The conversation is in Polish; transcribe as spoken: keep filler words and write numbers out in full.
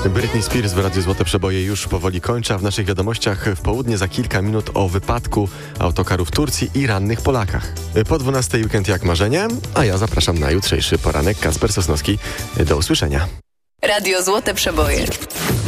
Britney Spears w Radiu Złote Przeboje już powoli kończy, a w naszych wiadomościach w południe za kilka minut o wypadku autokaru w Turcji i rannych Polakach. Po dwunastej weekend jak marzenie, a ja zapraszam na jutrzejszy poranek. Kacper Sosnowski. Do usłyszenia. Radio Złote Przeboje.